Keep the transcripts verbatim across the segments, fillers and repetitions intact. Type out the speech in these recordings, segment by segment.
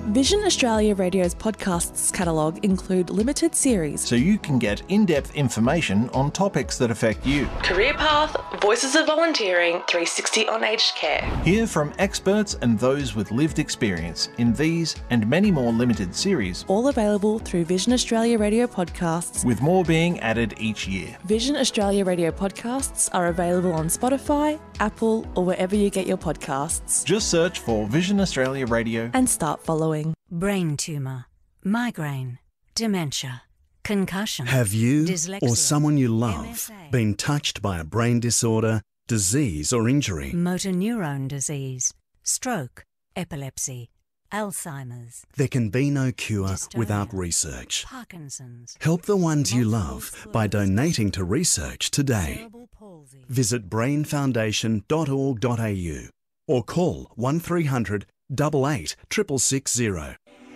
Vision Australia Radio's podcasts catalogue include limited series, so you can get in-depth information on topics that affect you. Career Path, Voices of Volunteering, three sixty on aged care. Hear from experts and those with lived experience in these and many more limited series. All available through Vision Australia Radio podcasts, with more being added each year. Vision Australia Radio podcasts are available on Spotify, Apple, or wherever you get your podcasts. Just search for Vision Australia Radio and start following. Brain tumour, migraine, dementia, concussion. Have you dyslexia, or someone you M love S A, been touched by a brain disorder, disease or injury? motor neurone disease, stroke, epilepsy, Alzheimer's. There can be no cure Dystonia, without research. Parkinson's. Help the ones you multiple love by sclerosis, donating to research today. cerebral palsy. Visit brain foundation dot org dot a u or call one three hundred, eight eight, six six six zero.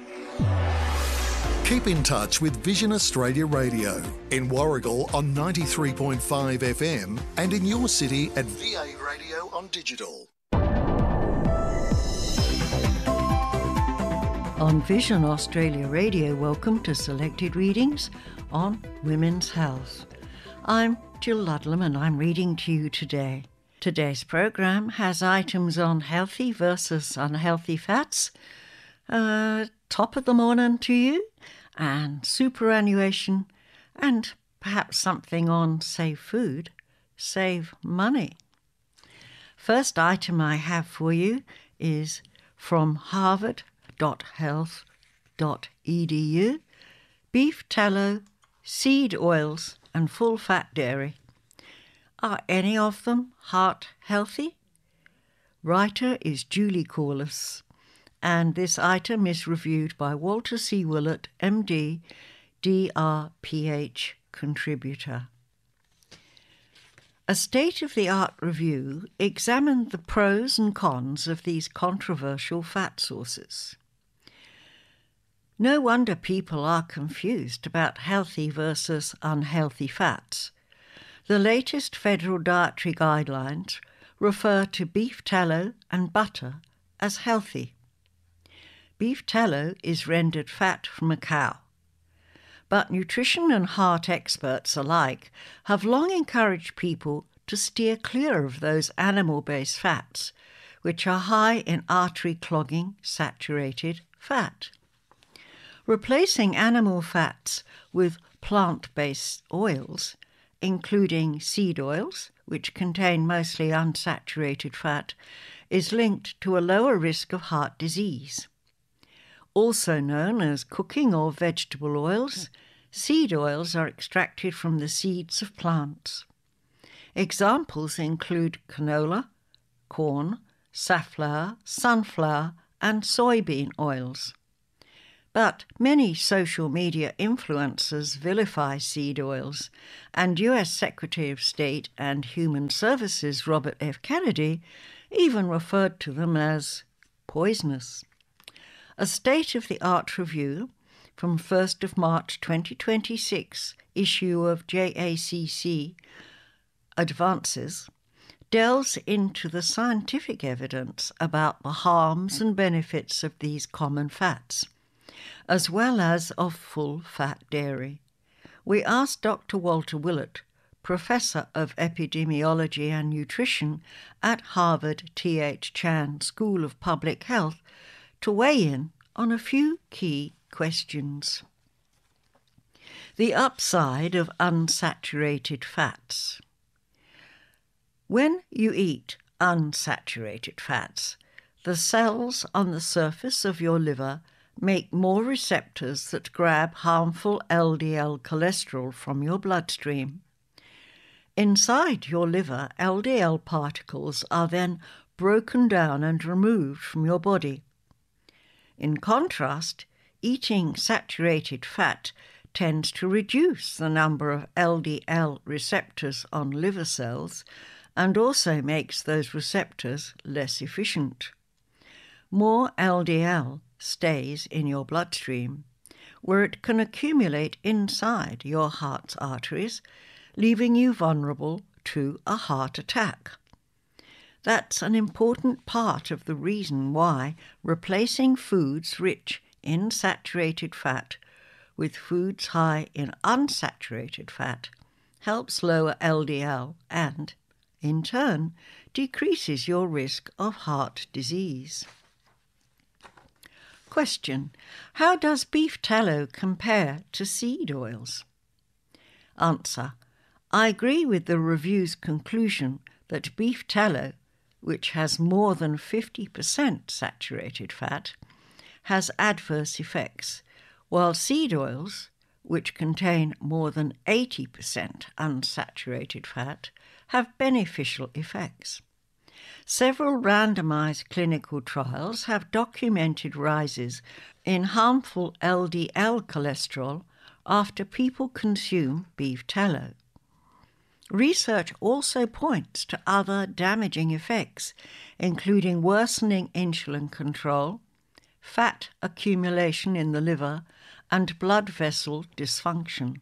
Keep in touch with Vision Australia Radio in Warragul on ninety-three point five F M and in your city at V A Radio on digital. On Vision Australia Radio, welcome to selected readings on women's health. I'm Jill Ludlam and I'm reading to you today. Today's program has items on healthy versus unhealthy fats, uh, top of the morning to you, and superannuation, and perhaps something on save food, save money. First item I have for you is from harvard dot health dot e d u, beef tallow, seed oils and full-fat dairy. Are any of them heart healthy? Writer is Julie Corliss, and this item is reviewed by Walter C. Willett, M D, D R P H contributor. A state-of-the-art review examined the pros and cons of these controversial fat sources. No wonder people are confused about healthy versus unhealthy fats. The latest federal dietary guidelines refer to beef tallow and butter as healthy. Beef tallow is rendered fat from a cow. But nutrition and heart experts alike have long encouraged people to steer clear of those animal-based fats, which are high in artery-clogging saturated fat. Replacing animal fats with plant-based oils, including seed oils, which contain mostly unsaturated fat, is linked to a lower risk of heart disease. Also known as cooking or vegetable oils, seed oils are extracted from the seeds of plants. Examples include canola, corn, safflower, sunflower, and soybean oils. But many social media influencers vilify seed oils, and U S Secretary of State and Human Services Robert F. Kennedy even referred to them as poisonous. A state-of-the-art review from first of March twenty twenty-six issue of J A C C Advances delves into the scientific evidence about the harms and benefits of these common fats, as well as of full-fat dairy. We asked Doctor Walter Willett, Professor of Epidemiology and Nutrition at Harvard T H Chan School of Public Health, to weigh in on a few key questions. The upside of unsaturated fats. When you eat unsaturated fats, the cells on the surface of your liver make more receptors that grab harmful L D L cholesterol from your bloodstream. Inside your liver, L D L particles are then broken down and removed from your body. In contrast, eating saturated fat tends to reduce the number of L D L receptors on liver cells and also makes those receptors less efficient. More L D L stays in your bloodstream, where it can accumulate inside your heart's arteries, leaving you vulnerable to a heart attack. That's an important part of the reason why replacing foods rich in saturated fat with foods high in unsaturated fat helps lower L D L and, in turn, decreases your risk of heart disease. Question: how does beef tallow compare to seed oils? Answer: I agree with the review's conclusion that beef tallow, which has more than fifty percent saturated fat, has adverse effects, while seed oils, which contain more than eighty percent unsaturated fat, have beneficial effects. Several randomized clinical trials have documented rises in harmful L D L cholesterol after people consume beef tallow. Research also points to other damaging effects, including worsening insulin control, fat accumulation in the liver, and blood vessel dysfunction.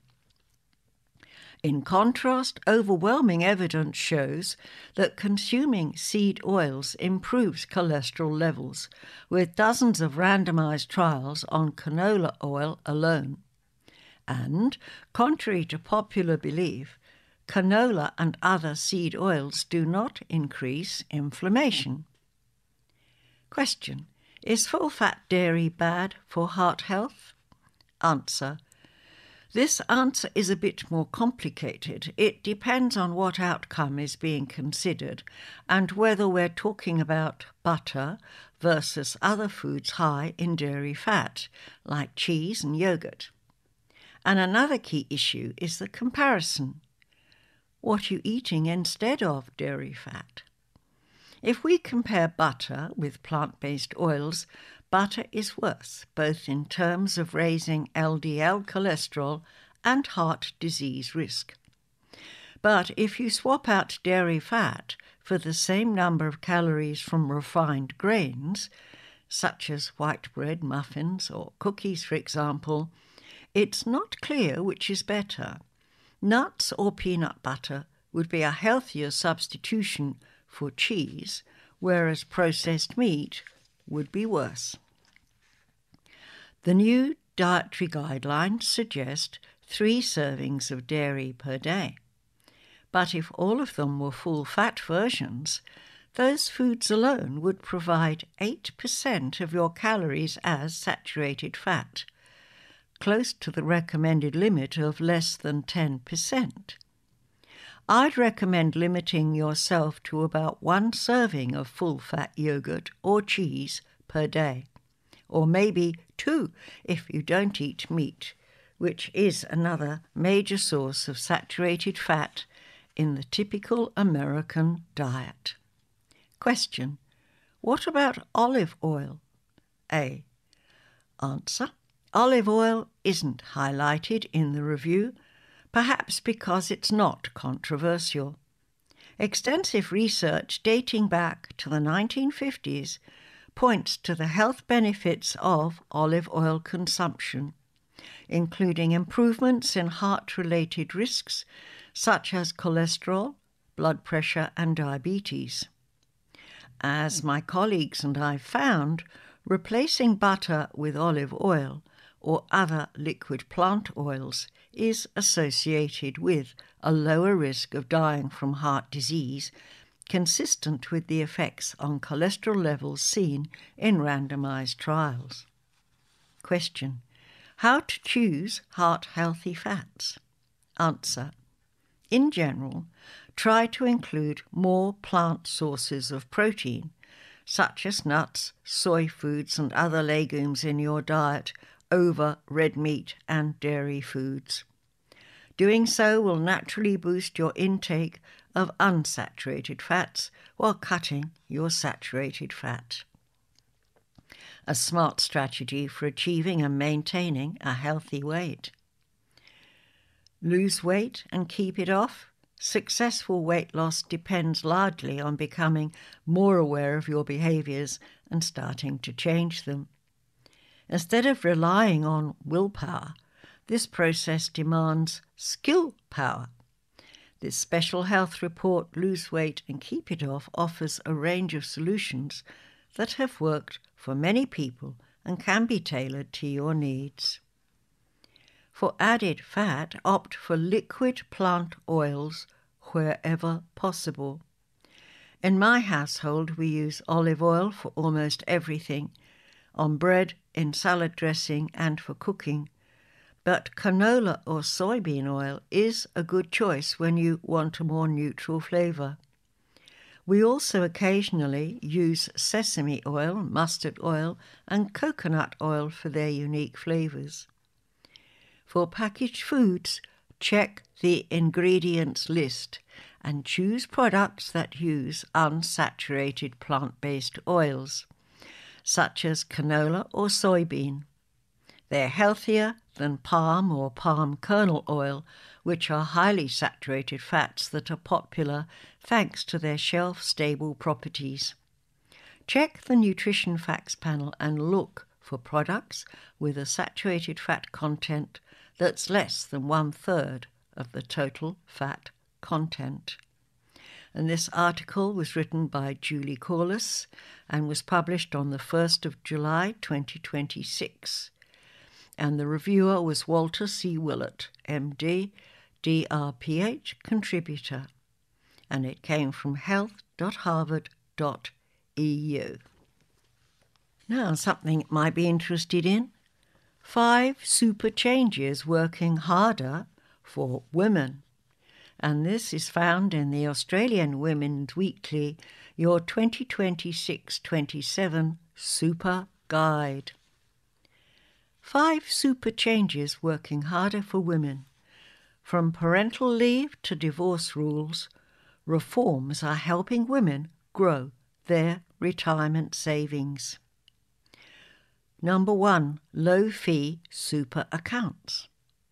In contrast, overwhelming evidence shows that consuming seed oils improves cholesterol levels, with dozens of randomized trials on canola oil alone. And, contrary to popular belief, canola and other seed oils do not increase inflammation. Question: is full-fat dairy bad for heart health? Answer: this answer is a bit more complicated. It depends on what outcome is being considered and whether we're talking about butter versus other foods high in dairy fat, like cheese and yogurt. And another key issue is the comparison. What are you eating instead of dairy fat? If we compare butter with plant-based oils, butter is worse, both in terms of raising L D L cholesterol and heart disease risk. But if you swap out dairy fat for the same number of calories from refined grains, such as white bread, muffins, or cookies, for example, it's not clear which is better. Nuts or peanut butter would be a healthier substitution for cheese, whereas processed meat would be worse. The new dietary guidelines suggest three servings of dairy per day. But if all of them were full-fat versions, those foods alone would provide eight percent of your calories as saturated fat, close to the recommended limit of less than ten percent. I'd recommend limiting yourself to about one serving of full-fat yogurt or cheese per day, or maybe two if you don't eat meat, which is another major source of saturated fat in the typical American diet. Question: what about olive oil? A. Answer: olive oil isn't highlighted in the review, perhaps because it's not controversial. Extensive research dating back to the nineteen fifties points to the health benefits of olive oil consumption, including improvements in heart-related risks such as cholesterol, blood pressure, and diabetes. As my colleagues and I found, replacing butter with olive oil or other liquid plant oils is associated with a lower risk of dying from heart disease, consistent with the effects on cholesterol levels seen in randomized trials. Question: how to choose heart-healthy fats? Answer: in general, try to include more plant sources of protein, such as nuts, soy foods, and other legumes in your diet over red meat and dairy foods. Doing so will naturally boost your intake of unsaturated fats while cutting your saturated fat. A smart strategy for achieving and maintaining a healthy weight. Lose weight and keep it off? Successful weight loss depends largely on becoming more aware of your behaviours and starting to change them. Instead of relying on willpower, this process demands skill power. This special health report, Lose Weight and Keep It Off, offers a range of solutions that have worked for many people and can be tailored to your needs. For added fat, opt for liquid plant oils wherever possible. In my household, we use olive oil for almost everything, on bread, in salad dressing, and for cooking. But canola or soybean oil is a good choice when you want a more neutral flavour. We also occasionally use sesame oil, mustard oil, and coconut oil for their unique flavours. For packaged foods, check the ingredients list and choose products that use unsaturated plant-based oils, such as canola or soybean. They're healthier than palm or palm kernel oil, which are highly saturated fats that are popular thanks to their shelf-stable properties. Check the Nutrition Facts panel and look for products with a saturated fat content that's less than one-third of the total fat content. And this article was written by Julie Corliss and was published on the first of July twenty twenty-six. And the reviewer was Walter C. Willett, M D, D R P H contributor. And it came from health dot harvard dot e u. Now, something you might be interested in. Five super changes working harder for women. And this is found in the Australian Women's Weekly, your twenty twenty-six twenty-seven Super Guide. Five super changes working harder for women. From parental leave to divorce rules, reforms are helping women grow their retirement savings. Number one, low-fee super accounts.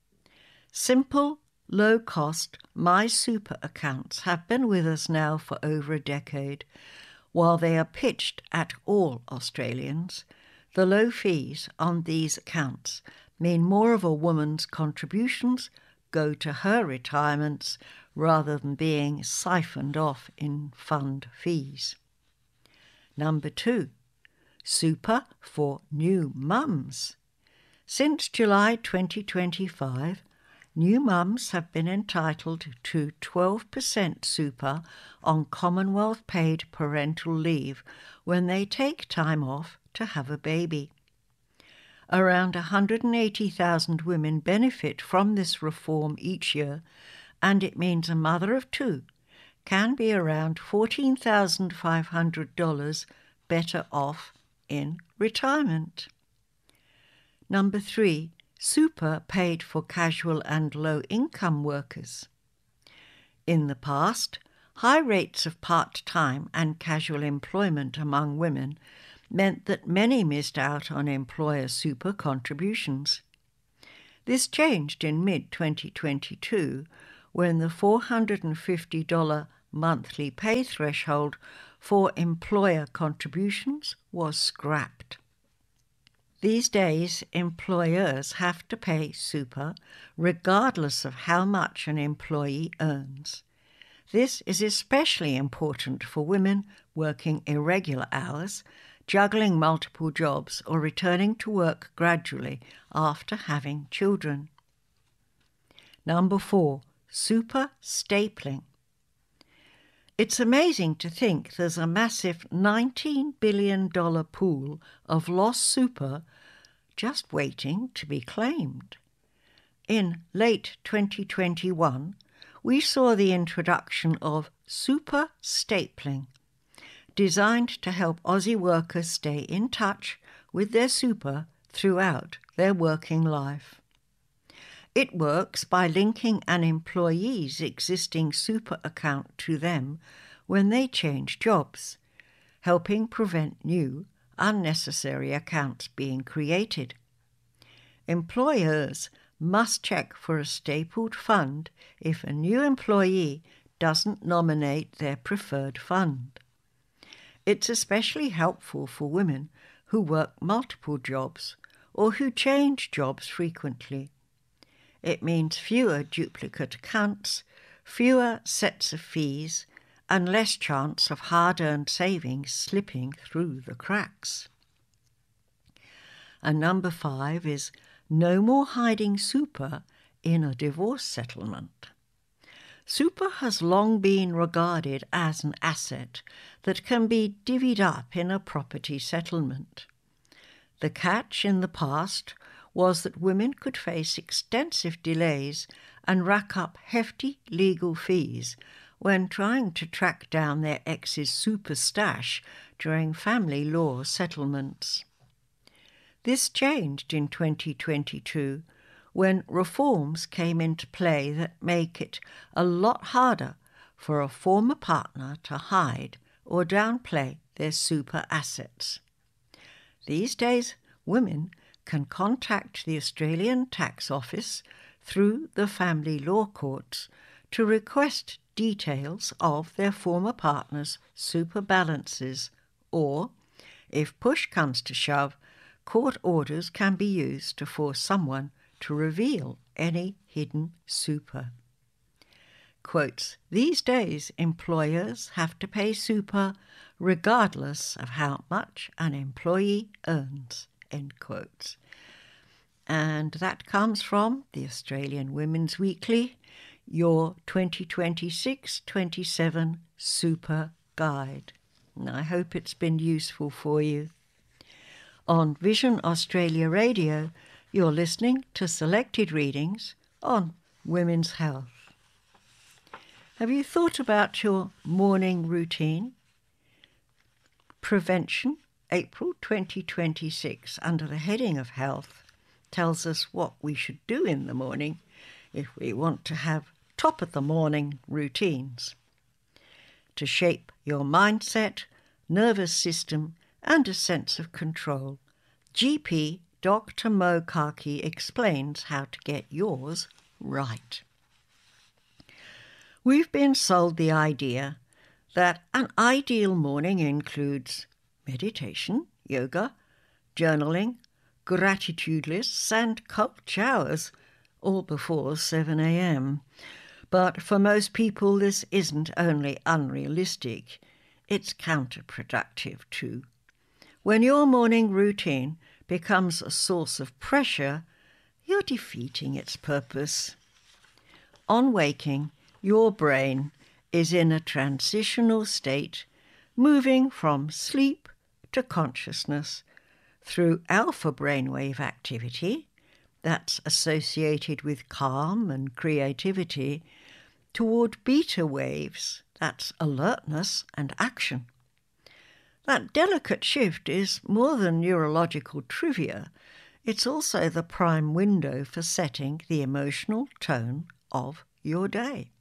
Simple, low-cost My Super accounts have been with us now for over a decade. While they are pitched at all Australians, the low fees on these accounts mean more of a woman's contributions go to her retirements rather than being siphoned off in fund fees. Number two, Super for new mums. Since July twenty twenty-five, new mums have been entitled to twelve percent super on Commonwealth paid parental leave when they take time off to have a baby. Around one hundred eighty thousand women benefit from this reform each year, and it means a mother of two can be around fourteen thousand five hundred dollars better off in retirement. Number three, super paid for casual and low-income workers. In the past, high rates of part-time and casual employment among women meant that many missed out on employer super contributions. This changed in mid twenty twenty-two when the four hundred fifty dollars monthly pay threshold for employer contributions was scrapped. These days, employers have to pay super regardless of how much an employee earns. This is especially important for women working irregular hours, juggling multiple jobs, or returning to work gradually after having children. Number four, super stapling. It's amazing to think there's a massive nineteen billion dollars pool of lost super just waiting to be claimed. In late twenty twenty-one, we saw the introduction of super stapling, designed to help Aussie workers stay in touch with their super throughout their working life. It works by linking an employee's existing super account to them when they change jobs, helping prevent new, unnecessary accounts being created. Employers must check for a stapled fund if a new employee doesn't nominate their preferred fund. It's especially helpful for women who work multiple jobs or who change jobs frequently. It means fewer duplicate accounts, fewer sets of fees, and less chance of hard-earned savings slipping through the cracks. And number five is no more hiding super in a divorce settlement. Super has long been regarded as an asset that can be divvied up in a property settlement. The catch in the past was that women could face extensive delays and rack up hefty legal fees when trying to track down their ex's super stash during family law settlements. This changed in twenty twenty-two when reforms came into play that make it a lot harder for a former partner to hide or downplay their super assets. These days, women can contact the Australian Tax Office through the family law courts to request details of their former partner's super balances, or, if push comes to shove, court orders can be used to force someone to reveal any hidden super. Quotes, these days employers have to pay super regardless of how much an employee earns, end quotes. And that comes from the Australian Women's Weekly, your twenty twenty-six twenty-seven Super Guide. And I hope it's been useful for you. On Vision Australia Radio, you're listening to selected readings on women's health. Have you thought about your morning routine? Prevention, April twenty twenty-six, under the heading of health, tells us what we should do in the morning if we want to have top-of-the-morning routines. To shape your mindset, nervous system, and a sense of control, G P Doctor Mo Kaki explains how to get yours right. We've been sold the idea that an ideal morning includes meditation, yoga, journaling, gratitude lists, and cold showers, all before seven a.m. But for most people, this isn't only unrealistic, it's counterproductive too. When your morning routine becomes a source of pressure, you're defeating its purpose. On waking, your brain is in a transitional state, moving from sleep to consciousness through alpha brainwave activity, that's associated with calm and creativity, toward beta waves, that's alertness and action. That delicate shift is more than neurological trivia. It's also the prime window for setting the emotional tone of your day.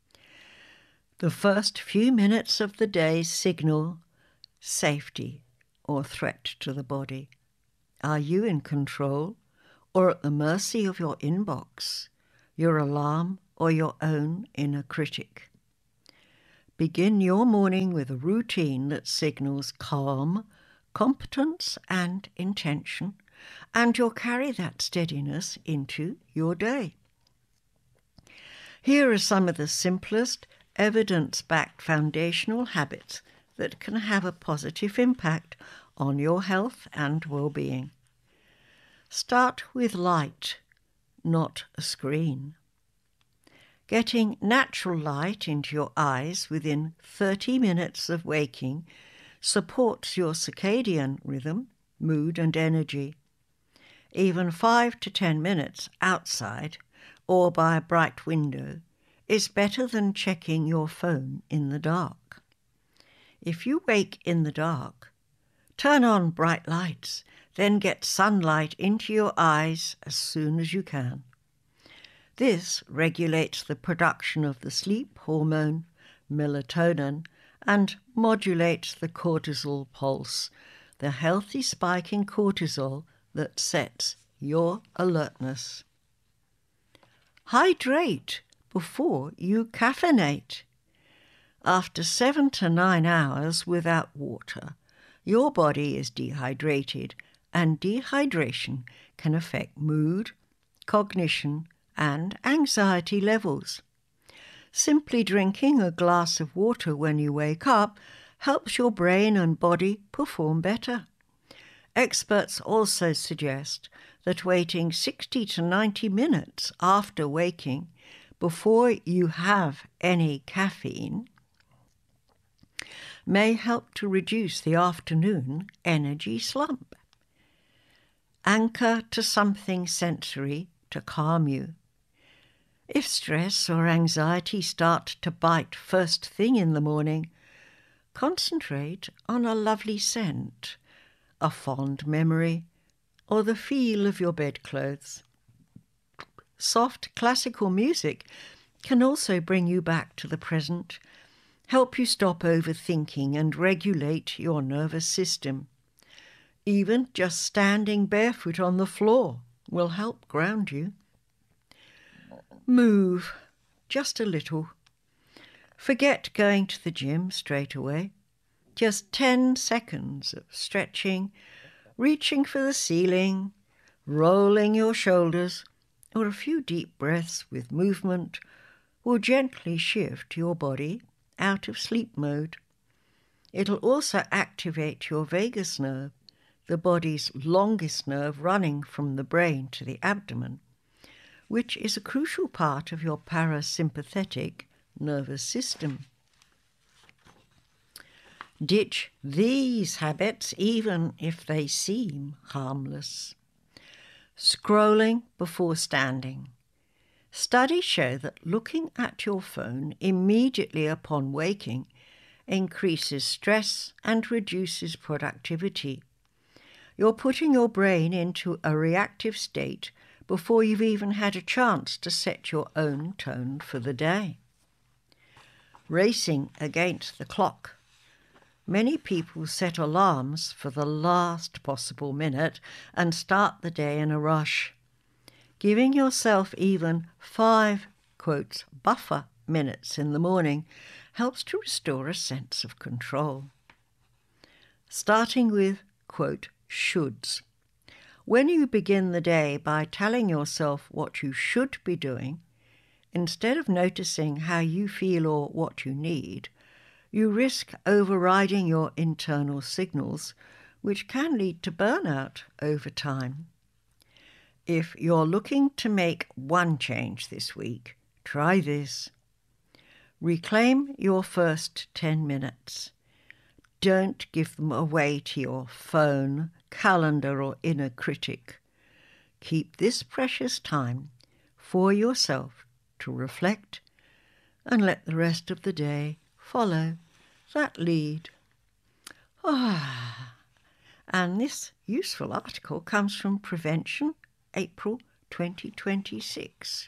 The first few minutes of the day signal safety or threat to the body. Are you in control or at the mercy of your inbox, your alarm, or your own inner critic? Begin your morning with a routine that signals calm, competence, and intention, and you'll carry that steadiness into your day. Here are some of the simplest, evidence-backed foundational habits that can have a positive impact on your health and well-being. Start with light, not a screen. Getting natural light into your eyes within thirty minutes of waking supports your circadian rhythm, mood and energy. Even five to ten minutes outside or by a bright window is better than checking your phone in the dark. If you wake in the dark, turn on bright lights, then get sunlight into your eyes as soon as you can. This regulates the production of the sleep hormone, melatonin, and modulates the cortisol pulse, the healthy spike in cortisol that sets your alertness. Hydrate before you caffeinate. After seven to nine hours without water, your body is dehydrated, and dehydration can affect mood, cognition, and anxiety levels. Simply drinking a glass of water when you wake up helps your brain and body perform better. Experts also suggest that waiting sixty to ninety minutes after waking before you have any caffeine may help to reduce the afternoon energy slump. Anchor to something sensory to calm you. If stress or anxiety start to bite first thing in the morning, concentrate on a lovely scent, a fond memory, or the feel of your bedclothes. Soft classical music can also bring you back to the present, help you stop overthinking and regulate your nervous system. Even just standing barefoot on the floor will help ground you. Move, just a little. Forget going to the gym straight away. Just ten seconds of stretching, reaching for the ceiling, rolling your shoulders, or a few deep breaths with movement will gently shift your body out of sleep mode. It'll also activate your vagus nerve, the body's longest nerve running from the brain to the abdomen, which is a crucial part of your parasympathetic nervous system. Ditch these habits even if they seem harmless. Scrolling before standing. Studies show that looking at your phone immediately upon waking increases stress and reduces productivity. You're putting your brain into a reactive state before you've even had a chance to set your own tone for the day. Racing against the clock. Many people set alarms for the last possible minute and start the day in a rush. Giving yourself even five, quotes, buffer minutes in the morning helps to restore a sense of control. Starting with, quote, shoulds. When you begin the day by telling yourself what you should be doing, instead of noticing how you feel or what you need, you risk overriding your internal signals, which can lead to burnout over time. If you're looking to make one change this week, try this. Reclaim your first ten minutes. Don't give them away to your phone, calendar, or inner critic. Keep this precious time for yourself to reflect and let the rest of the day follow that lead. Ah, and this useful article comes from Prevention, April twenty twenty-six.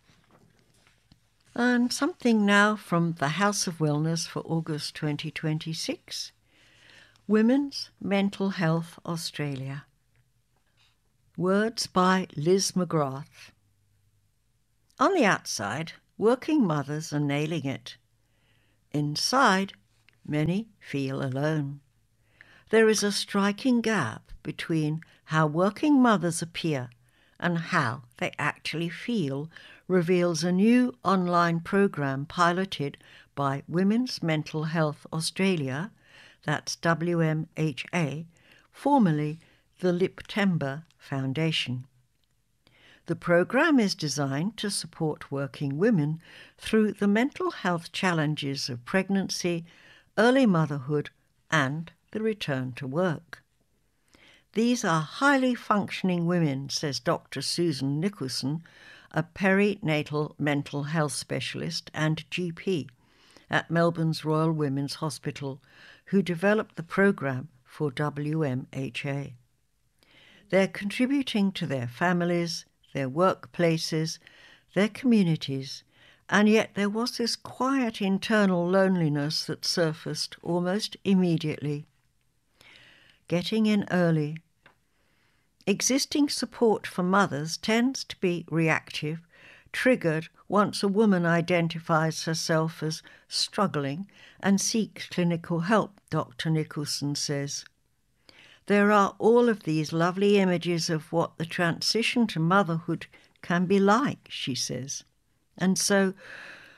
And something now from the House of Wellness for August twenty twenty-six. Women's Mental Health Australia. Words by Liz McGrath. On the outside, working mothers are nailing it. Inside, many feel alone. There is a striking gap between how working mothers appear and how they actually feel, reveals a new online program piloted by Women's Mental Health Australia, that's W M H A, formerly the Liptember Foundation. The program is designed to support working women through the mental health challenges of pregnancy, early motherhood, and the return to work. These are highly functioning women, says Doctor Susan Nicholson, a perinatal mental health specialist and G P at Melbourne's Royal Women's Hospital, who developed the program for W M H A. They're contributing to their families, their workplaces, their communities, and yet there was this quiet internal loneliness that surfaced almost immediately. Getting in early. Existing support for mothers tends to be reactive, triggered once a woman identifies herself as struggling and seeks clinical help, Doctor Nicholson says. There are all of these lovely images of what the transition to motherhood can be like, she says. And so,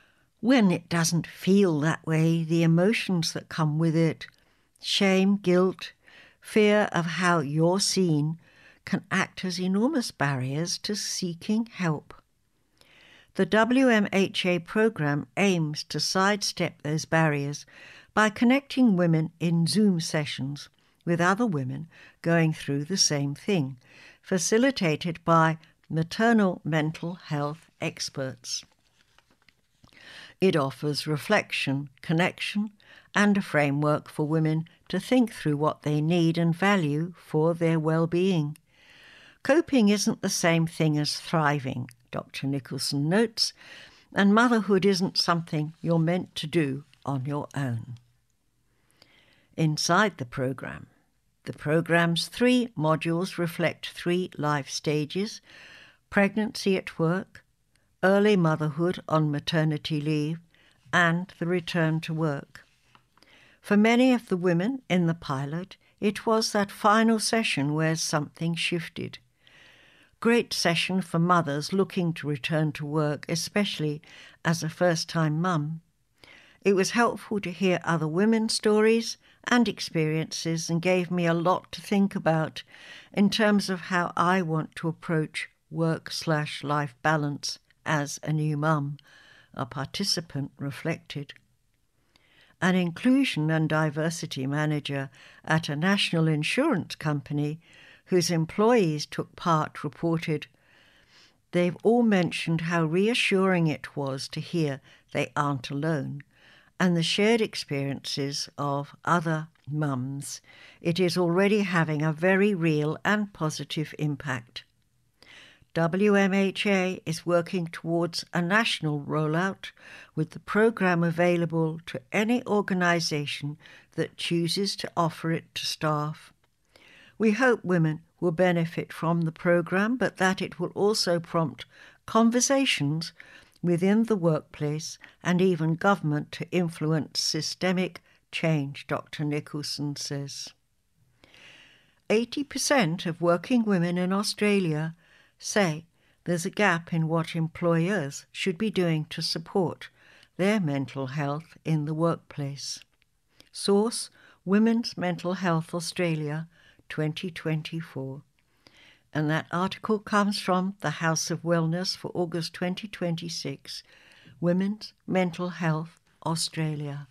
when it doesn't feel that way, the emotions that come with it, shame, guilt, fear of how you're seen, can act as enormous barriers to seeking help. The W M H A programme aims to sidestep those barriers by connecting women in Zoom sessions with other women going through the same thing, facilitated by maternal mental health experts. It offers reflection, connection, and a framework for women to think through what they need and value for their well-being. Coping isn't the same thing as thriving, Doctor Nicholson notes, and motherhood isn't something you're meant to do on your own. Inside the programme, the programme's three modules reflect three life stages: pregnancy at work, early motherhood on maternity leave, and the return to work. For many of the women in the pilot, it was that final session where something shifted. Great session for mothers looking to return to work, especially as a first-time mum. It was helpful to hear other women's stories and experiences and gave me a lot to think about in terms of how I want to approach work-slash-life balance as a new mum, a participant reflected. An inclusion and diversity manager at a national insurance company whose employees took part reported, "They've all mentioned how reassuring it was to hear they aren't alone, and the shared experiences of other mums. It is already having a very real and positive impact." W M H A is working towards a national rollout, with the programme available to any organisation that chooses to offer it to staff. We hope women will benefit from the programme, but that it will also prompt conversations within the workplace and even government to influence systemic change, Doctor Nicholson says. eighty percent of working women in Australia say there's a gap in what employers should be doing to support their mental health in the workplace. Source: Women's Mental Health Australia, twenty twenty-four. And that article comes from the House of Wellness for August twenty twenty-six, Women's Mental Health Australia.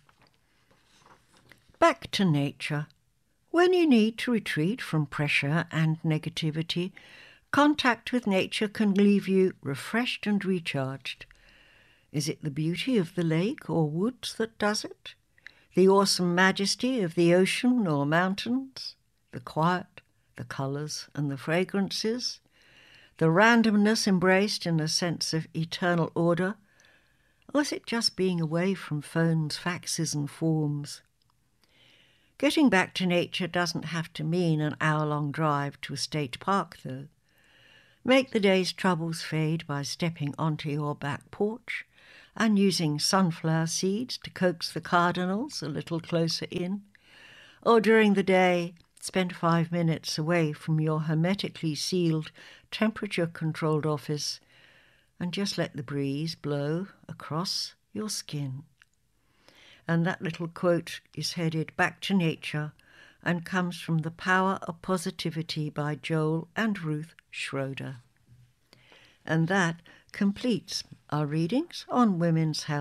Back to nature. When you need to retreat from pressure and negativity, contact with nature can leave you refreshed and recharged. Is it the beauty of the lake or woods that does it? The awesome majesty of the ocean or mountains? The quiet, the colours and the fragrances? The randomness embraced in a sense of eternal order? Or is it just being away from phones, faxes and forms? Getting back to nature doesn't have to mean an hour-long drive to a state park, though. Make the day's troubles fade by stepping onto your back porch and using sunflower seeds to coax the cardinals a little closer in. Or during the day, spend five minutes away from your hermetically sealed, temperature-controlled office and just let the breeze blow across your skin. And that little quote is headed Back to Nature and comes from The Power of Positivity by Joel and Ruth Schroeder. And that completes our readings on women's health.